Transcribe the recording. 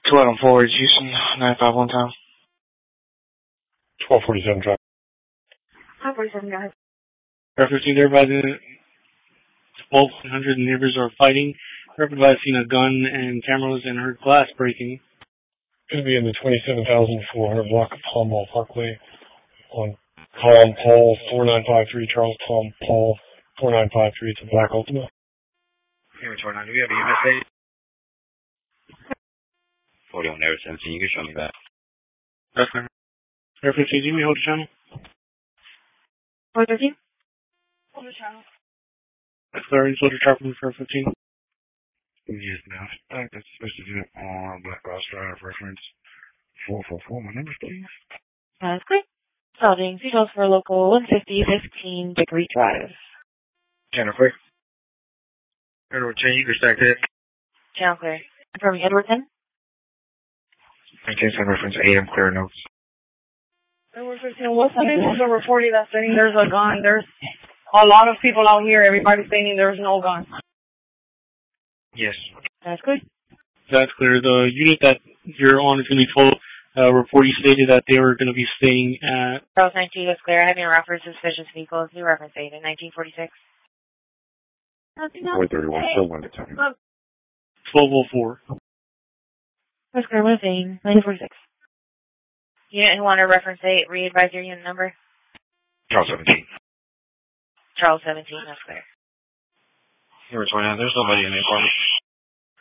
2 Adam Forward, Houston, 951 town. 1247 drive. 947, go ahead. Referencing there by the 1200 neighbors are fighting. Reference seen a gun and cameras and heard glass breaking. Going to be in the 27,400 block of Palm Mall Parkway on Tom Paul 4953, Charles Tom Paul 4953. It's a black Ultima. Here, Jordan, do we have a unit state? 41 Air 17, you can show me that. That's fine. Reference AG, we hold the channel. 413? Hold the channel. That's clear, soldier traffic for 15. Yes, now, that's supposed to do it on Black Ross Drive, reference 444. My numbers, please. That's clear. Sounding details for local 15015 Dickory Drive. Channel clear. Edward 10, you can stack that. Channel clear. Confirming Edward 10. 1910 reference AM clear notes. Edward 15, what's the name of the reporting that's saying there's a gun? There's a lot of people out here. Everybody's saying there's no gun. Yes. That's good. That's clear. The unit that you're on is going to be told. Reporting stated that they were going to be staying at... Charles 19, that's clear. Having a reference to suspicious vehicles. New reference date in 1946. 431, still one to 10. 1204. That's clear. Moving. 1946. Unit who wanted reference date. Re-advise your unit number. Charles 17. Charles 17, that's clear. Here, 29, there's nobody in the apartment.